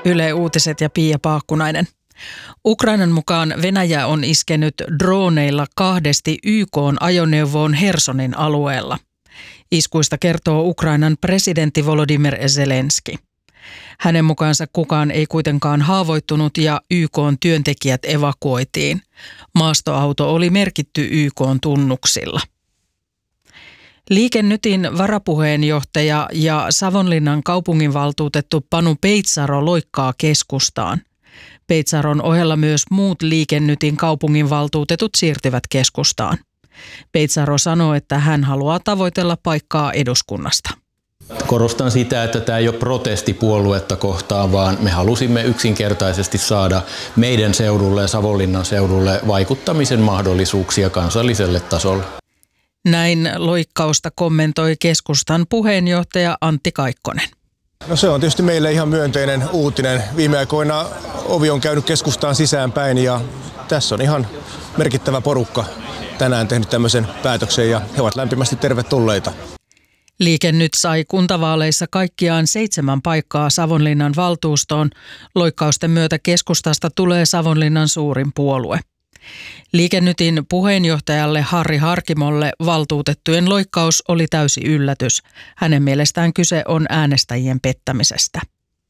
Yle Uutiset ja Pia Paakkunainen. Ukrainan mukaan Venäjä on iskenyt droneilla 2 YK:n ajoneuvoon Hersonin alueella. Iskuista kertoo Ukrainan presidentti Volodymyr Zelenski. Hänen mukaansa kukaan ei kuitenkaan haavoittunut ja YK:n työntekijät evakuoitiin. Maastoauto oli merkitty YK:n tunnuksilla. Liike Nytin varapuheenjohtaja ja Savonlinnan kaupunginvaltuutettu Panu Peitsaro loikkaa keskustaan. Peitsaron ohella myös muut Liike Nytin kaupunginvaltuutetut siirtyvät keskustaan. Peitsaro sanoo, että hän haluaa tavoitella paikkaa eduskunnasta. Korostan sitä, että tämä ei ole protestipuoluetta kohtaan, vaan me halusimme yksinkertaisesti saada meidän seudulle ja Savonlinnan seudulle vaikuttamisen mahdollisuuksia kansalliselle tasolle. Näin loikkausta kommentoi keskustan puheenjohtaja Antti Kaikkonen. No se on tietysti meille ihan myönteinen uutinen. Viime aikoina ovi on käynyt keskustaan sisäänpäin ja tässä on ihan merkittävä porukka tänään tehnyt tämmöisen päätöksen ja he ovat lämpimästi tervetulleita. Liike Nyt sai kuntavaaleissa kaikkiaan 7 paikkaa Savonlinnan valtuustoon. Loikkausten myötä keskustasta tulee Savonlinnan suurin puolue. Liike Nytin puheenjohtajalle Harri Harkimolle valtuutettujen loikkaus oli täysi yllätys. Hänen mielestään kyse on äänestäjien pettämisestä.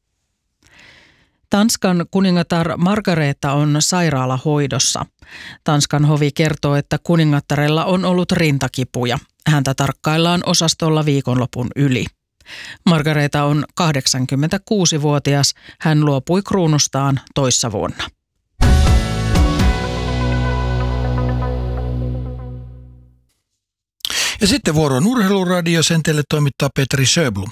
Tanskan kuningatar Margareta on sairaalahoidossa. Tanskan hovi kertoo, että kuningattarella on ollut rintakipuja. Häntä tarkkaillaan osastolla viikonlopun yli. Margareta on 86-vuotias. Hän luopui kruunustaan toissa vuonna. Ja sitten vuoroon Urheiluradio, sen teille toimittaa Petri Sjöblom.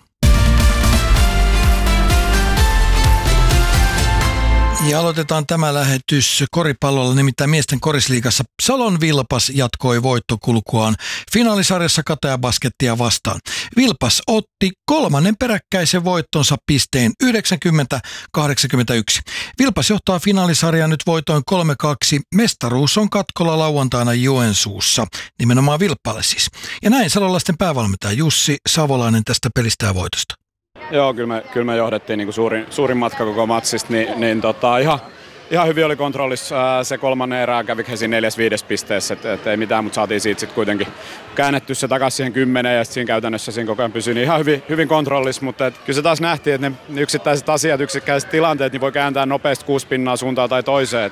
Ja aloitetaan tämä lähetys koripallolla, nimittäin miesten korisliigassa Salon Vilpas jatkoi voittokulkuaan finaalisarjassa Kataja Baskettia vastaan. Vilpas otti 3. peräkkäisen voittonsa pisteen 90-81. Vilpas johtaa finaalisarjaa nyt voitoin 3-2. Mestaruus on katkolla lauantaina Joensuussa, nimenomaan Vilppaalle siis. Ja näin salolaisten päävalmentaja Jussi Savolainen tästä pelistä ja voitosta. Joo, kyllä me johdettiin niin kuin suurin matka koko matsista, ihan hyvin oli kontrollissa. Se 3. erää kävi siinä 4-5 pisteessä, et ei mitään, mutta saatiin siitä sitten kuitenkin käännetty se takaisin siihen 10 ja siinä käytännössä siinä koko ajan pysyi niin ihan hyvin kontrollissa, mutta kyllä se taas nähtiin, että ne yksittäiset asiat, yksittäiset tilanteet, niin voi kääntää nopeasti 6 pinnaa suuntaan tai toiseen.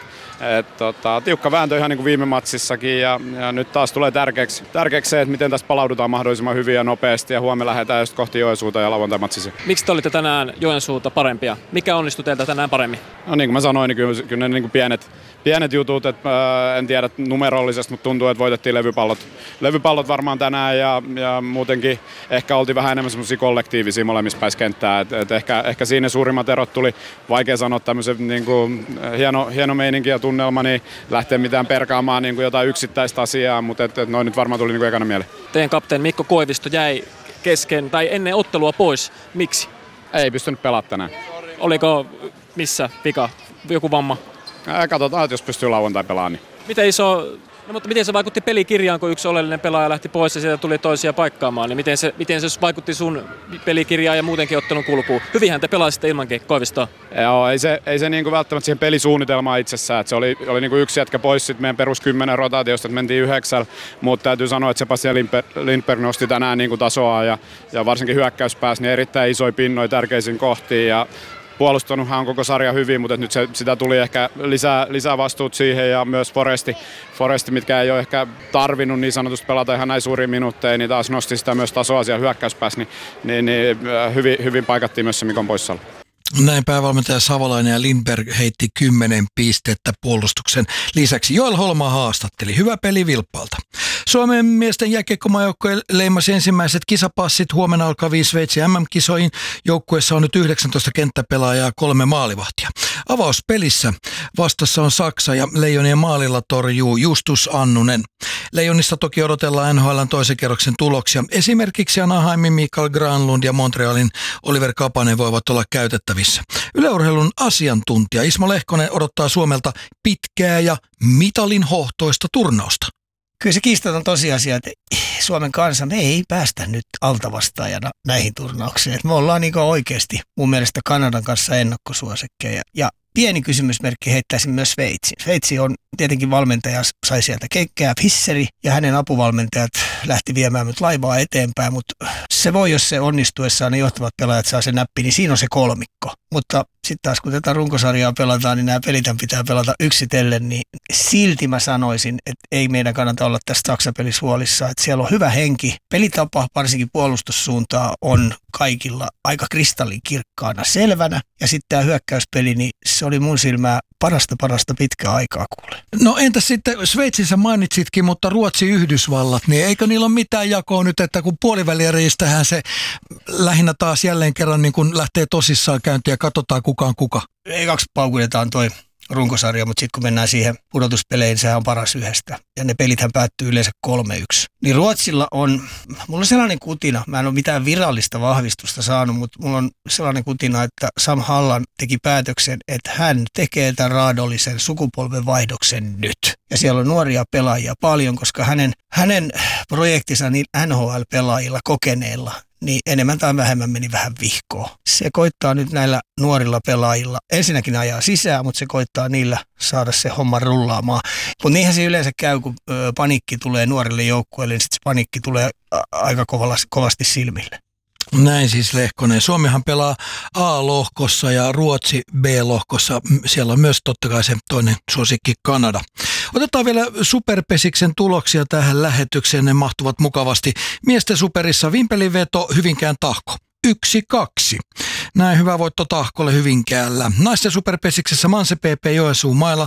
Tiukka vääntö ihan niin kuin viime matsissakin ja nyt taas tulee tärkeäksi se, että miten tässä palaudutaan mahdollisimman hyvin ja nopeasti ja huomenna lähdetään just kohti Joensuuta ja lauantai-matsissa. Miksi te olitte tänään Joensuuta parempia? Mikä onnistui teiltä tänään paremmin? No niin kuin mä sanoin, niin kyllä ne niin kuin pienet jutut, että en tiedä numerollisesti, mutta tuntuu, että voitettiin levypallot varmaan tänään ja muutenkin ehkä oltiin vähän enemmän semmoisia kollektiivisia molemmissa päissä kenttää. Et ehkä siinä suurimmat erot tuli, vaikea sanoa tämmöisen niin kuin hieno meininki ja tunnelma, niin lähtee mitään perkaamaan niin kuin jotain yksittäistä asiaa, mutta noin nyt varmaan tuli niin kuin ekana mieleen. Teidän kapteeni Mikko Koivisto jäi kesken tai ennen ottelua pois. Miksi? Ei pystynyt pelaamaan tänään. Oliko missä vika? Joku vamma? Katsotaan, että jos pystyy lauantai pelaamaan. Niin. Miten se vaikutti pelikirjaan, kun yksi oleellinen pelaaja lähti pois ja sieltä tuli toisia paikkaamaan? Niin miten se vaikutti sun pelikirjaan ja muutenkin ottelun kulkuun? Hyvinhän te pelasitte ilmankin Koivistoa. Joo, ei se niin kuin välttämättä siihen pelisuunnitelmaan itsessään. Että se oli niin kuin yksi jätkä pois sit meidän perus 10 rotaatiosta, että mentiin 9. Mutta täytyy sanoa, että Sebastian Lindberg nosti tänään niin kuin tasoa ja varsinkin hyökkäyspäässä niin erittäin isoja pinnoja tärkeisiin kohtiin. Ja puolustanuthan on koko sarja hyvin, mutta nyt sitä tuli ehkä lisää vastuut siihen ja myös Foresti, mitkä ei ole ehkä tarvinnut niin sanotusti pelata ihan näin suuria minuutteja, niin taas nosti sitä myös tasoa siellä hyökkäyspäässä, niin hyvin paikattiin myös se Mikon poissaolo. Näin päävalmentaja Savolainen ja Lindberg heitti 10 pistettä puolustuksen lisäksi. Joel Holma haastatteli. Hyvä peli Vilppaalta. Suomen miesten jääkiekkomaajoukkojen leimasi ensimmäiset kisapassit. Huomenna alkaviin Sveitsin MM-kisoihin. Joukkueessa on nyt 19 kenttäpelaajaa ja 3 maalivahtia. Avauspelissä vastassa on Saksa ja Leijonien maalilla torjuu Justus Annunen. Leijonista toki odotellaan NHL:n toisen kerroksen tuloksia. Esimerkiksi Anaheimin Mikael Granlund ja Montrealin Oliver Kapanen voivat olla käytettävissä. Yle Urheilun asiantuntija Ismo Lehkonen odottaa Suomelta pitkää ja mitalin hohtoista turnausta. Kyllä se kiistaton tosiasia, että Suomen kansa, me ei päästä nyt altavastaajana näihin turnauksiin. Me ollaan niin oikeasti mun mielestä Kanadan kanssa ennakkosuosikkeja. Ja pieni kysymysmerkki heittäisin myös Sveitsin. Sveitsi on tietenkin valmentaja, sai sieltä kekkää Fisseri ja hänen apuvalmentajat lähti viemään nyt laivaa eteenpäin, mutta se voi, jos se onnistuessaan ne johtavat pelaajat saa sen näppi, niin siinä on se kolmikko. Mutta sitten taas kun tätä runkosarjaa pelataan, niin nämä pelitän pitää pelata yksitellen, niin silti mä sanoisin, että ei meidän kannata olla tästä Saksa-pelissä huolissaan, että siellä on hyvä henki. Pelitapa, varsinkin puolustussuuntaa, on kaikilla aika kristallinkirkkaana selvänä. Ja sitten tämä hyökkäyspeli, niin se oli mun silmää parasta pitkää aikaa kuule. No entäs sitten Sveitsissä mainitsitkin, mutta Ruotsi, Yhdysvallat, niin eikö niillä ole mitään jakoa nyt, että kun puoliväliereistähän se lähinnä taas jälleen kerran niin kun lähtee tosissaan käyntiin ja katsotaan kukaan kuka? Ekaksi paukutetaan toi runkosarja, mutta sitten kun mennään siihen pudotuspeleihin, sehän on paras yhdestä. Ja ne pelithän päättyy yleensä 3-1. Niin Ruotsilla mulla on sellainen kutina, mä en ole mitään virallista vahvistusta saanut, mutta mulla on sellainen kutina, että Sam Hallan teki päätöksen, että hän tekee tämän raadollisen sukupolven vaihdoksen nyt. Ja siellä on nuoria pelaajia paljon, koska hänen projektinsa niin NHL-pelaajilla, kokeneilla, niin enemmän tai vähemmän meni vähän vihkoon. Se koittaa nyt näillä nuorilla pelaajilla, ensinnäkin ajaa sisään, mutta se koittaa niillä saada se homma rullaamaan. Mutta niinhän se yleensä käy, kun paniikki tulee nuorille joukkueille, niin sitten se paniikki tulee aika kovasti silmille. Näin siis Lehkonen. Suomihan pelaa A-lohkossa ja Ruotsi B-lohkossa. Siellä on myös totta kai se toinen suosikki Kanada. Otetaan vielä Superpesiksen tuloksia tähän lähetykseen. Ne mahtuvat mukavasti. Miesten superissa Vimpelin veto Hyvinkään Tahko. 1-2. Näin hyvä voitto Tahkolle Hyvinkäällä. Naisten superpesiksessä Manse PP Joensuu mailla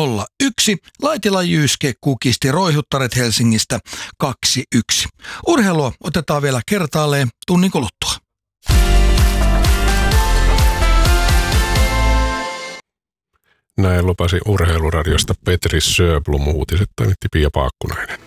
0-1. Laitila Jyske kukisti Roihuttaret Helsingistä 2-1. Urheilua otetaan vielä kertaalleen tunnin kuluttua. Näin lupasi Urheiluradiosta Petri Sjöblom, uutiset toimitti Pia Paakkunainen.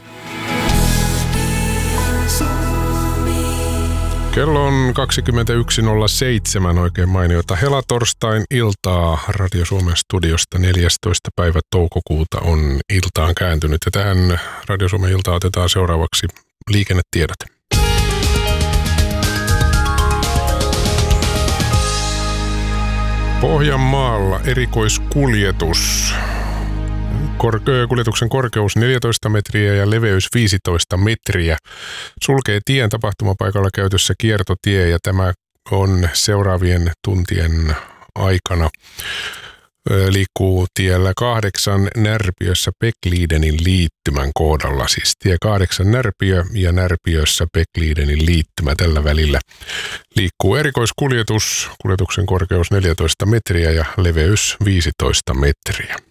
Kello on 21.07, oikein mainiota helatorstain iltaa Radio Suomen studiosta 14. päivä toukokuuta on iltaan kääntynyt. Ja tähän Radio Suomen iltaan otetaan seuraavaksi liikennetiedot. Pohjanmaalla erikoiskuljetus. Kuljetuksen korkeus 14 metriä ja leveys 15 metriä. Sulkee tien tapahtumapaikalla käytössä kiertotie ja tämä on seuraavien tuntien aikana. Liikkuu tiellä 8 Närpiössä Bäcklidenin liittymän kohdalla. Siis tie 8 Närpiö ja Närpiössä Bäcklidenin liittymä tällä välillä. Liikkuu erikoiskuljetus. Kuljetuksen korkeus 14 metriä ja leveys 15 metriä.